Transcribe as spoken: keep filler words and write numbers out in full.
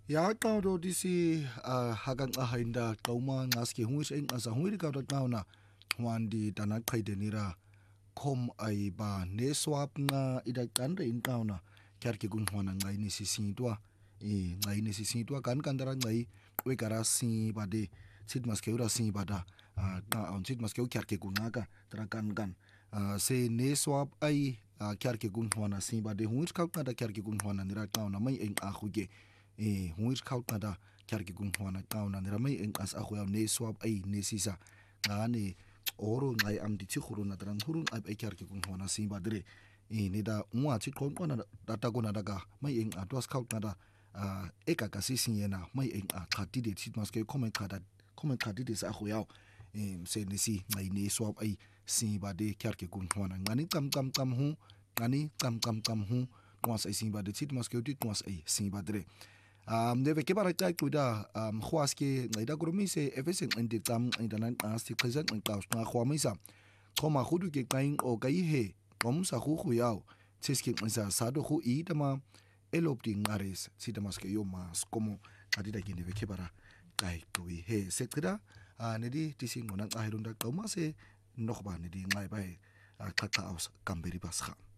Ya qawdo disi hakan ahainda qawma ngaski huis eng asa huiri qawda qawna wandi dana qaidenira kom ay ba ne swap nga ida qanda in qawna kyarki gun hwana ngai ni sisintwa e ngai ni sisintwa kan kandara ngai we kara si bade sit maske ura si bada ta on sit maske kyarki gun nga tra kan kan se ne swap ay kyarki gun hwana si bade huis qawda kyarki gun hwana nira qawna mai eng ahuge e huir kaut nada kyarki gung hwana kauna nira mai eng as akhya ne swap ai ne sisa ngane oro ngai am di chikhuru na dran hurun ai ai kyarki gung hwana simba dire e ne da unwa chi kon kon na data gona daga mai eng atwas kaut nada eka kasi sinyena mai eng a khati de chit maske comment khada comment khadi de sa akhya e se ne si ngai ne swap ai simba de kyarki gung hwana ngani kam kam kam hu ngani kam kam kam hu twas ai simba de chit maske uti twas ai simba dire Um, deve ke bara tai kuda um khwaske ngaida gromi se efesen indi tam indanan asti present in kaus na khwamisa khoma khudu ke kain o kai he kom sa khu khu yao tiske isa sado khu i dama elopti ngares sitamas ke yo mas como adida gine ve ke bara tai kui he sekra a nedi tisi ngona ahirunda kauma se nokhba nedi ngai bai kaka aus kamberi basha